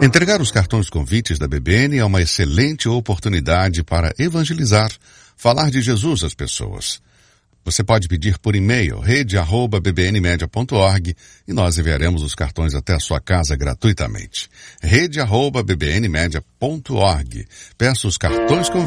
Entregar os cartões convites da BBN é uma excelente oportunidade para evangelizar, falar de Jesus às pessoas. Você pode pedir por e-mail rede@bbnmedia.org e nós enviaremos os cartões até a sua casa gratuitamente. rede@bbnmedia.org. Peça os cartões convites